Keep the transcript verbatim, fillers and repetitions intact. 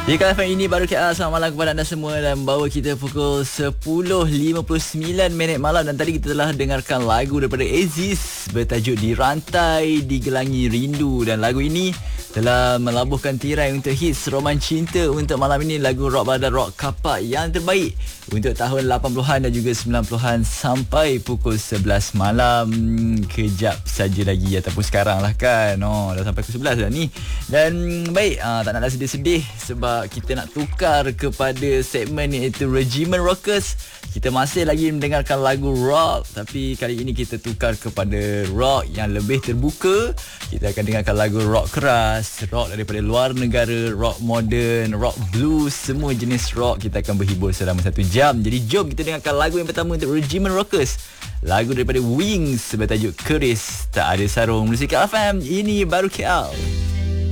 Di K F M ini baru K L. Selamat malam kepada anda semua dan bawa kita pukul sepuluh lima puluh sembilan minit malam. Dan tadi kita telah dengarkan lagu daripada Aziz bertajuk Dirantai Digelangi Rindu. Dan lagu ini telah melabuhkan tirai untuk hits roman cinta untuk malam ini. Lagu rock balada rock kapak yang terbaik untuk tahun lapan puluhan dan juga sembilan puluhan sampai pukul sebelas malam. Kejap saja lagi ataupun sekarang lah kan. Oh, dah sampai pukul sebelas dah ni. Dan baik, aa, tak naklah sedih-sedih sebab kita nak tukar kepada segmen iaitu Regimen Rockers. Kita masih lagi mendengarkan lagu rock, tapi kali ini kita tukar kepada rock yang lebih terbuka. Kita akan dengarkan lagu rock keras, rock daripada luar negara, rock modern, rock blues, semua jenis rock. Kita akan berhibur selama satu jam. Jadi jom kita dengarkan lagu yang pertama untuk Regimen Rockers. Lagu daripada Wings bertajuk Keris Tak Ada Sarung. Musik K F M, ini baru K L.